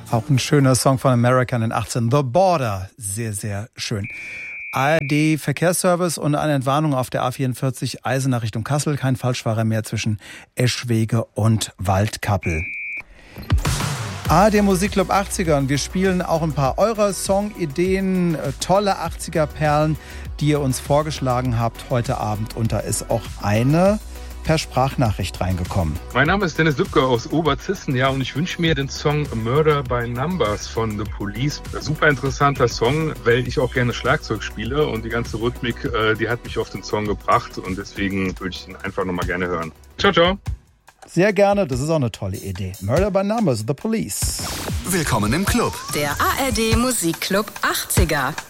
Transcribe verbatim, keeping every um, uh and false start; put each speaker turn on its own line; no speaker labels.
Auch ein schöner Song von American in achtzehn. The Border. Sehr, sehr schön. A R D Verkehrsservice und eine Entwarnung auf der A vierundvierzig Eisenach Richtung Kassel. Kein Falschfahrer mehr zwischen Eschwege und Waldkappel. A R D Musikclub achtziger und wir spielen auch ein paar eurer Songideen, tolle achtziger-Perlen, die ihr uns vorgeschlagen habt heute Abend. Und da ist auch eine per Sprachnachricht reingekommen.
Mein Name ist Dennis Lübke aus Oberzissen, ja, und ich wünsche mir den Song Murder by Numbers von The Police. Super interessanter Song, weil ich auch gerne Schlagzeug spiele und die ganze Rhythmik, äh, die hat mich auf den Song gebracht und deswegen würde ich ihn einfach nochmal gerne hören. Ciao, ciao.
Sehr gerne, das ist auch eine tolle Idee. Murder by Numbers, The Police.
Willkommen im Club.
Der A R D Musikclub achtziger.